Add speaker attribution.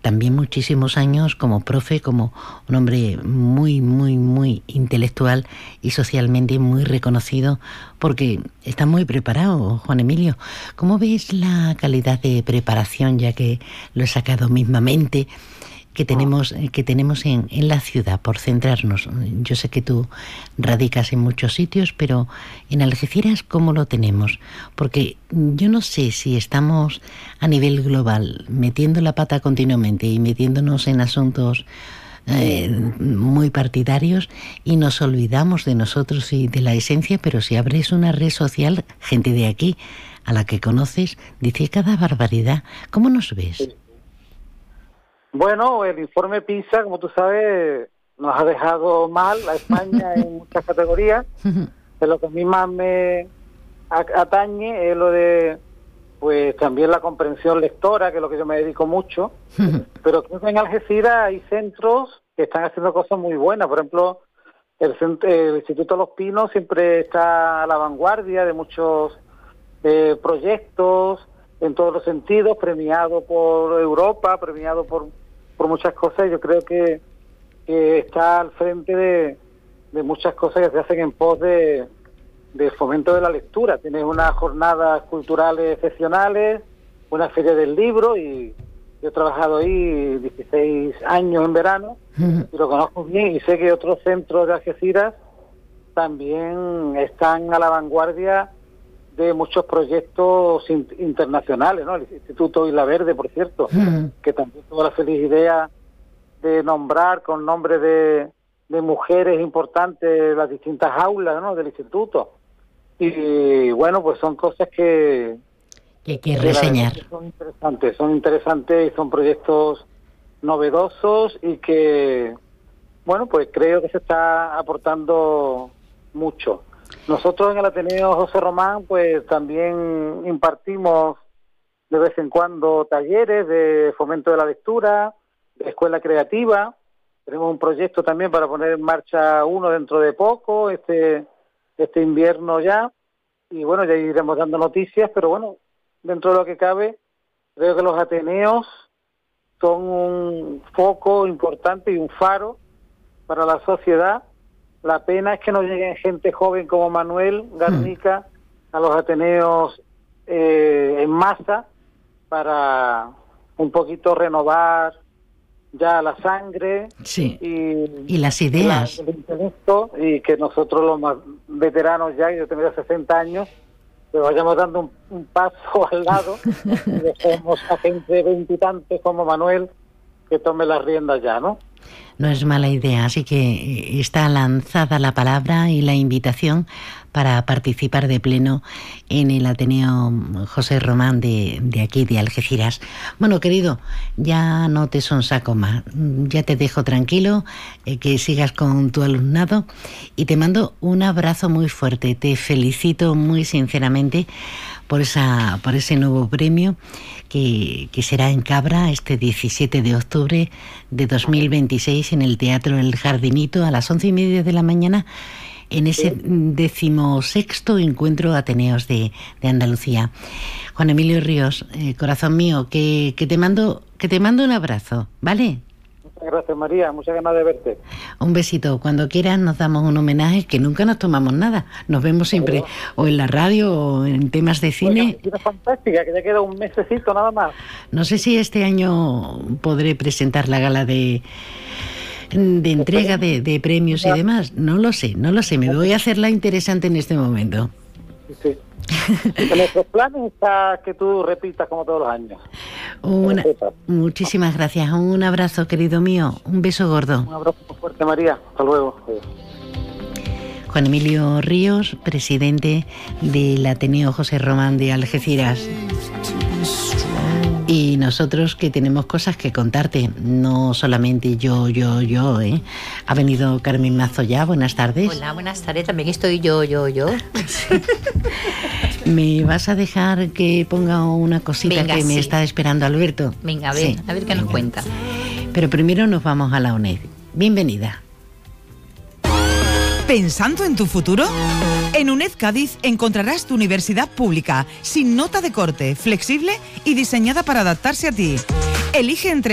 Speaker 1: también muchísimos años como profe, como un hombre muy, muy, muy intelectual y socialmente muy reconocido, porque está muy preparado, Juan Emilio. ¿Cómo ves la calidad de preparación, ya que lo he sacado mismamente, que tenemos en la ciudad, por centrarnos? Yo sé que tú radicas en muchos sitios, pero en Algeciras, ¿cómo lo tenemos? Porque yo no sé si estamos a nivel global metiendo la pata continuamente y metiéndonos en asuntos muy partidarios y nos olvidamos de nosotros y de la esencia, pero si abres una red social, gente de aquí a la que conoces dice cada barbaridad. ¿Cómo nos ves?
Speaker 2: Sí. Bueno, el informe PISA, como tú sabes, nos ha dejado mal a España en muchas categorías. De lo que a mí más me atañe es lo de, pues también la comprensión lectora, que es lo que yo me dedico mucho. Pero creo que en Algeciras hay centros que están haciendo cosas muy buenas. Por ejemplo, el Instituto Los Pinos siempre está a la vanguardia de muchos proyectos en todos los sentidos, premiado por Europa, premiado por muchas cosas. Yo creo que está al frente de muchas cosas que se hacen en pos de fomento de la lectura. Tienes unas jornadas culturales excepcionales, una feria del libro, y yo he trabajado ahí 16 años en verano, y lo conozco bien, y sé que otros centros de Algeciras también están a la vanguardia de muchos proyectos internacionales, ¿no? El Instituto Isla Verde, por cierto, que también tuvo la feliz idea de nombrar con nombres de mujeres importantes las distintas aulas, ¿no?, del instituto. Y bueno, pues son cosas que
Speaker 1: hay que reseñar.
Speaker 2: Son interesantes y son proyectos novedosos y que, bueno, pues creo que se está aportando mucho. Nosotros en el Ateneo José Román, pues también impartimos de vez en cuando talleres de fomento de la lectura, de escuela creativa. Tenemos un proyecto también para poner en marcha uno dentro de poco, este invierno ya. Y bueno, ya iremos dando noticias, pero bueno, dentro de lo que cabe, creo que los Ateneos son un foco importante y un faro para la sociedad. La pena es que no lleguen gente joven como Manuel Garnica a los Ateneos en masa para un poquito renovar ya la sangre,
Speaker 1: sí, y las ideas,
Speaker 2: el intelecto, y que nosotros los más veteranos ya, yo tengo 60 años, pues vayamos dando un paso al lado y dejemos a gente de 20 y tantos como Manuel que tome las riendas ya, ¿no?
Speaker 1: No es mala idea, así que está lanzada la palabra y la invitación para participar de pleno en el Ateneo José Román de aquí, de Algeciras. Bueno, querido, ya no te sonsaco más, ya te dejo tranquilo, que sigas con tu alumnado y te mando un abrazo muy fuerte. Te felicito muy sinceramente por ese nuevo premio que será en Cabra este 17 de octubre de 2026 en el Teatro El Jardinito a las 11:30 de la mañana, en ese 16º Encuentro Ateneos de Andalucía. Juan Emilio Ríos, corazón mío, que te mando un abrazo, ¿vale?
Speaker 2: Muchas gracias, María, muchas ganas de verte.
Speaker 1: Un besito. Cuando quieras nos damos un homenaje, que nunca nos tomamos nada. Nos vemos siempre o en la radio o en temas de cine.
Speaker 2: Es fantástica, que ya queda un mesecito nada más.
Speaker 1: No sé si este año podré presentar la gala de entrega de premios y demás. No lo sé. Me voy a hacerla interesante en este momento.
Speaker 2: Sí. En nuestros planes está que tú repitas como todos los años.
Speaker 1: Muchísimas gracias. Un abrazo, querido mío. Un beso gordo.
Speaker 2: Un abrazo fuerte, María. Hasta luego.
Speaker 1: Juan Emilio Ríos, presidente del Ateneo José Román de Algeciras. Y nosotros que tenemos cosas que contarte, no solamente yo, ¿eh? Ha venido Carmen Mazo ya, buenas tardes.
Speaker 3: Hola, buenas tardes, también estoy yo.
Speaker 1: ¿Me vas a dejar que ponga una cosita? Venga, que me está esperando Alberto?
Speaker 3: Venga, a ver qué nos cuenta.
Speaker 1: Pero primero nos vamos a la UNED. Bienvenida.
Speaker 4: ¿Pensando en tu futuro? En UNED Cádiz encontrarás tu universidad pública, sin nota de corte, flexible y diseñada para adaptarse a ti. Elige entre